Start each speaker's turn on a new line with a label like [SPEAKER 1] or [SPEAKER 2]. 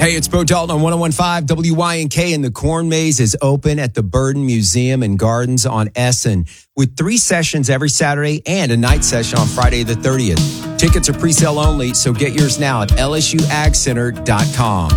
[SPEAKER 1] Hey, it's Bo Dalton on 101.5 WYNK, and the Corn Maze is open at the Burden Museum and Gardens on Essen with 3 sessions every Saturday and a night session on Friday the 30th. Tickets are pre-sale only, so get yours now at lsuagcenter.com.